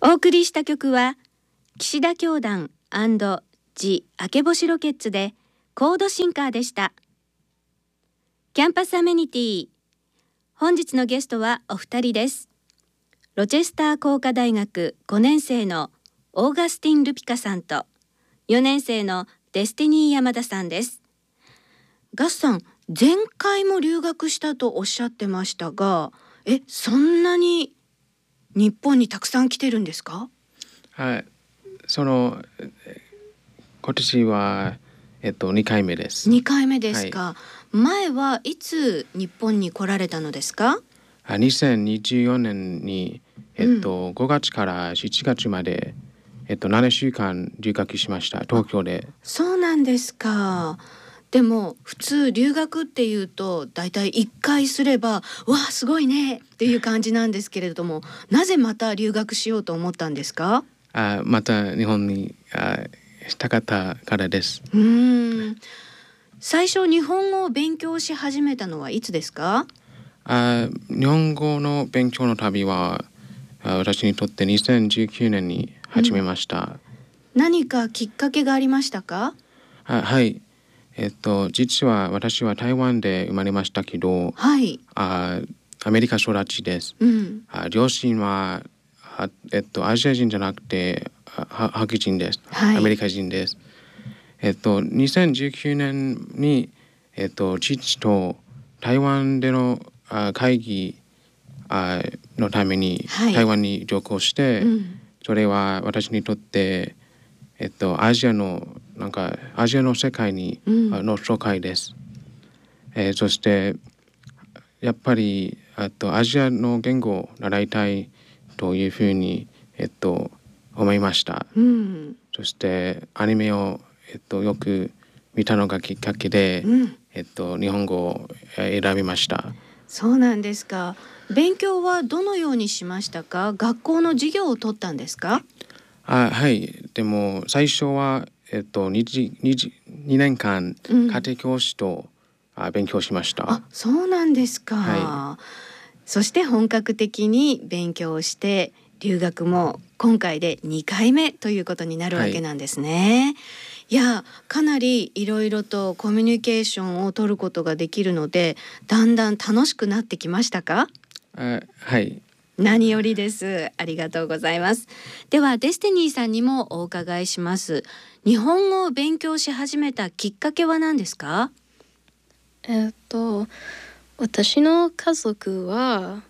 お送りした曲は岸田教団ジ・明け星ロケッツでコードシンカーでした。キャンパスアメニティ、本日のゲストはお二人です。ロチェスター工科大学5年生のオーガスティン・ルピカさんと4年生のデスティニー山田さんです。ガスさん、前回も留学したとおっしゃってましたが、そんなに日本にたくさん来てるんですか？ はい、今年は、2回目です。 2回目ですか、はい、前はいつ日本に来られたのですか ？2024年に、5月から7月まで、7週間留学しました、東京で。 そうなんですか。でも普通留学っていうとだいたい1回すればわあすごいねっていう感じなんですけれども、なぜまた留学しようと思ったんですか？ また日本にしたかったからです。 最初日本語を勉強し始めたのはいつですか？ 日本語の勉強の旅は私にとって2019年に始めました。 何かきっかけがありましたか？ はい、実は私は台湾で生まれましたけど、 はい、 アメリカ育ちです。両親はアジア人じゃなくて白人です、はい、アメリカ人です。2019年に、父と台湾での会議のために台湾に旅行して、それは私にとって、アジアの世界の紹介です。そしてやっぱりアジアの言語を習いたいというふうに、思いました。そしてアニメを、よく見たのがきっかけで、日本語を選びました。 そうなんですか。勉強はどのようにしましたか？学校の授業を取ったんですか？ はい、でも最初は、2年間家庭教師と、勉強しました。 そうなんですか、 はい、 そして本格的に勉強して留学も今回で2回目ということになるわけなんですね。いや、かなりいろいろとコミュニケーションを取ることができるのでだんだん楽しくなってきましたか？ はい、 何よりです。ありがとうございます。ではデスティニーさんにもお伺いします。日本語を勉強し始めたきっかけは何ですか？ 私の家族は、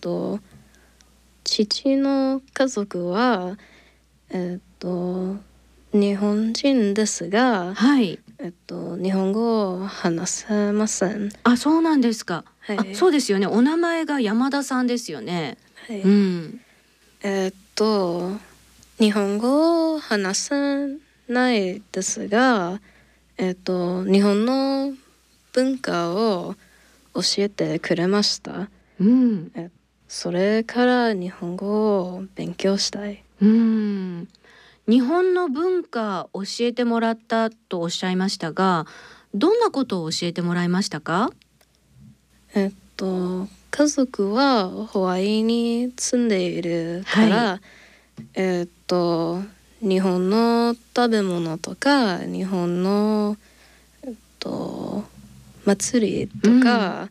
父の家族は、日本人ですが、 はい、 日本語を話せません。 そうなんですか、 はい、 そうですよね。お名前が山田さんですよね。 はい、日本語を話せないですが、日本の文化を教えてくれました。それから日本語を勉強したい。 日本の文化教えてもらったとおっしゃいましたが、どんなことを教えてもらいましたか？ 家族はハワイに住んでいるから、日本の食べ物とか日本の、祭りとか、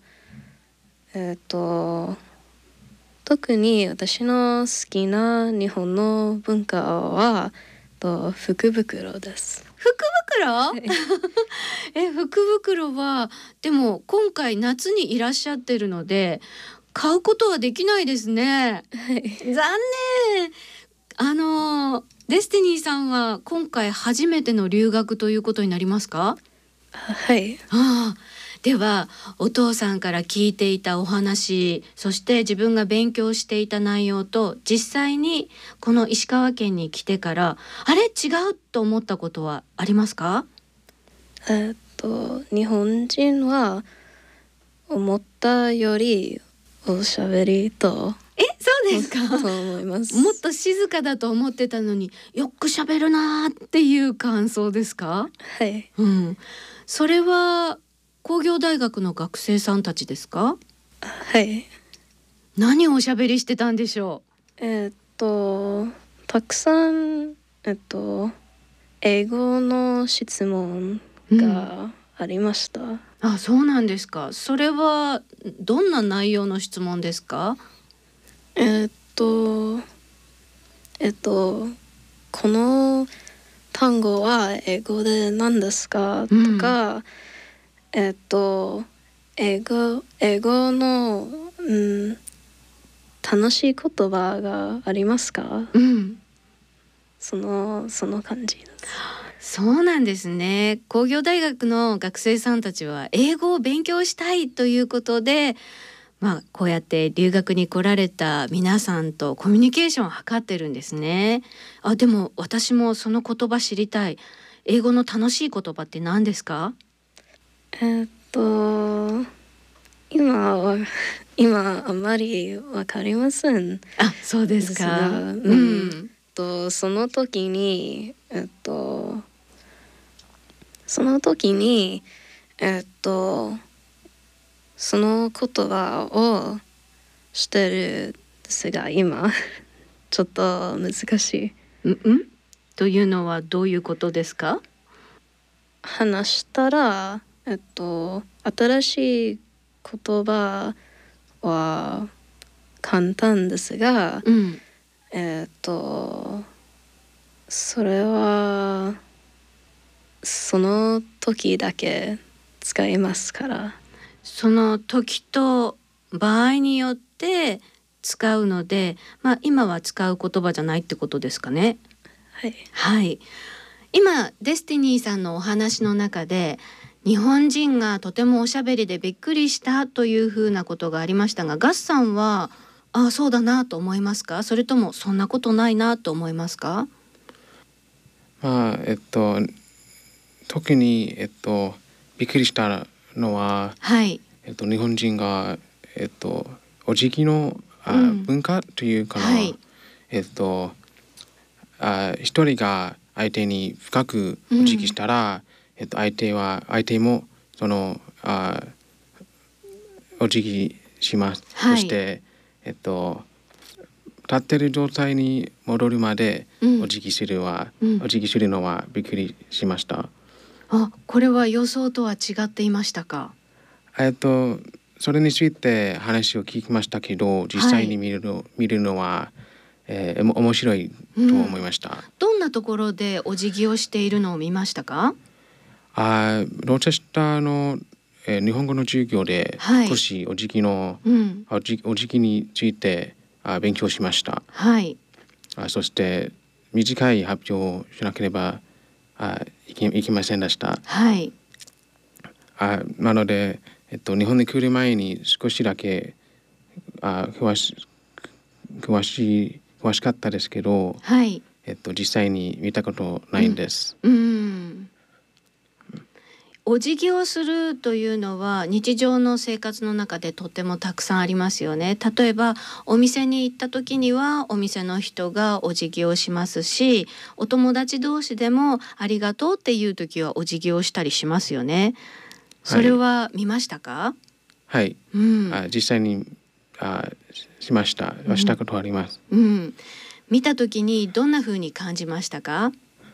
特に私の好きな日本の文化は福袋です。 福袋？福袋はでも今回夏にいらっしゃってるので買うことはできないですね。残念。デスティニーさんは今回初めての留学ということになりますか？ はい。 ではお父さんから聞いていたお話、そして自分が勉強していた内容と実際にこの石川県に来てから違うと思ったことはありますか？ 日本人は思ったよりおしゃべりとそうですか？ と思います。 もっと静かだと思ってたのによくしゃべるなっていう感想ですか？ はい、 それは工業大学の学生さんたちですか？ はい。 何をおしゃべりしてたんでしょう？ たくさん、英語の質問がありました。 あ、そうなんですか。それはどんな内容の質問ですか？ この単語は英語で何ですか、とか、英語の、楽しい言葉がありますか？その感じです。 そうなんですね。工業大学の学生さんたちは英語を勉強したいということで、こうやって留学に来られた皆さんとコミュニケーションを図ってるんですね。あ、でも私もその言葉知りたい。英語の楽しい言葉って何ですか？ 今あまりわかりません。 あ、そうですか。 その時にその言葉をしてるですが、今ちょっと難しい。 というのはどういうことですか？ 話したら、新しい言葉は簡単ですが、それはその時だけ使いますから。 その時と場合によって使うので、今は使う言葉じゃないってことですかね。 はい。 はい。今デスティニーさんのお話の中で、日本人がとてもおしゃべりでびっくりしたというふうなことがありましたが、ガスさんはそうだなと思いますか？それともそんなことないなと思いますか？ 特にびっくりしたのは、日本人がお辞儀の文化というかな、一人が相手に深くお辞儀したら、相手もそのお辞儀します。そして立ってる状態に戻るまでお辞儀するのはびっくりしました。 これは予想とは違っていましたか？ それについて話を聞きましたけど、実際に見るのは、面白いと思いました。 どんなところでお辞儀をしているのを見ましたか？ ローチェスターの、日本語の授業で少しお辞儀について勉強しました。そして短い発表をしなければいけませんでした。なので、日本に来る前に少しだけ詳しかったですけど、実際に見たことないんです。 お辞儀をするというのは日常の生活の中でとてもたくさんありますよね。例えばお店に行った時にはお店の人がお辞儀をしますし、お友達同士でもありがとうっていう時はお辞儀をしたりしますよね。それは見ましたか？ はい、実際にしました。したことあります。 見た時にどんな風に感じましたか？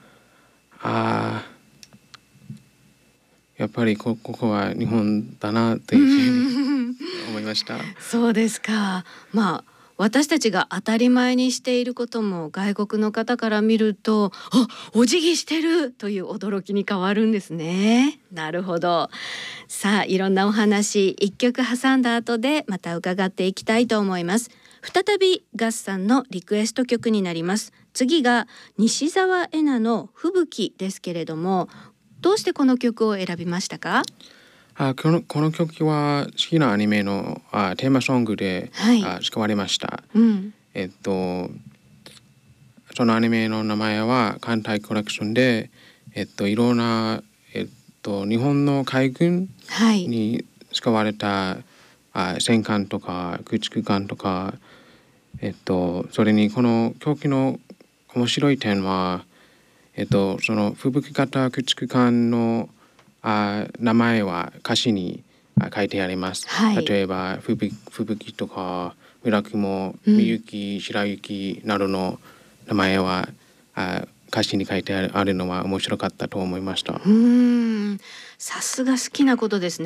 やっぱりここは日本だなというふうに思いました。 そうですか。私たちが当たり前にしていることも外国の方から見ると、お辞儀してるという驚きに変わるんですね。なるほど。さあ、いろんなお話一曲挟んだ後でまた伺っていきたいと思います。再びガスさんのリクエスト曲になります。次が西澤恵那の吹雪ですけれども、どうしてこの曲を選びましたか？ この曲は好きなアニメのテーマソングで、使われました。そのアニメの名前は艦隊コレクションで、いろんな、日本の海軍に使われた、戦艦とか駆逐艦とか、それにこの曲の面白い点は、その吹雪型駆逐艦の名前は歌詞に書いてあります。例えば吹雪とか村雲、みゆき、白雪などの名前は歌詞に書いてあるのは面白かったと思いました。 さすが好きなことですね。